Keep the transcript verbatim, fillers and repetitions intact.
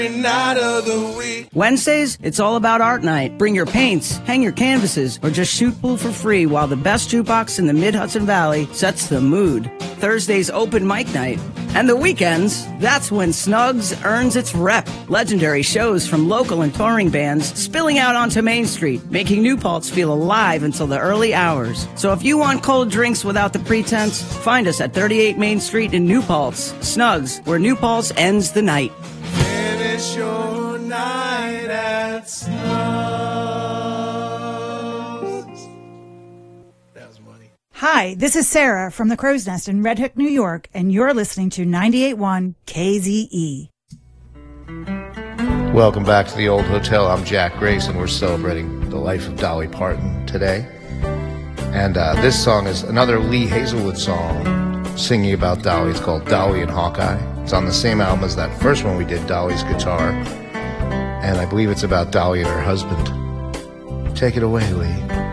Night of the week. Wednesdays, it's all about art night. Bring your paints, hang your canvases, or just shoot pool for free while the best jukebox in the Mid-Hudson Valley sets the mood. Thursday's open mic night. And the weekends, that's when Snugs earns its rep. Legendary shows from local and touring bands spilling out onto Main Street, making New Paltz feel alive until the early hours. So if you want cold drinks without the pretense, find us at thirty-eight Main Street in New Paltz. Snugs, where New Paltz ends the night. Finish your night at Snugs. That was money. Hi, this is Sarah from the Crow's Nest in Red Hook, New York, and you're listening to ninety-eight point one K Z E. Welcome back to the Old Hotel. I'm Jack Grace, and we're celebrating the life of Dolly Parton today. And uh, this song is another Lee Hazelwood song singing about Dolly. It's called Dolly and Hawkeye. It's on the same album as that first one we did, Dolly's Guitar. And I believe it's about Dolly and her husband. Take it away, Lee.